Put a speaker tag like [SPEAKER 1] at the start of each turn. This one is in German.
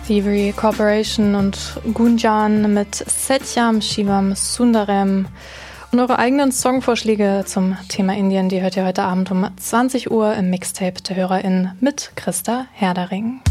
[SPEAKER 1] Thievery Corporation und Gunjan mit Satyam Shivam Sundarem. Und eure eigenen Songvorschläge zum Thema Indien, die hört ihr heute Abend um 20 Uhr im Mixtape der HörerInnen mit Christa Herdering.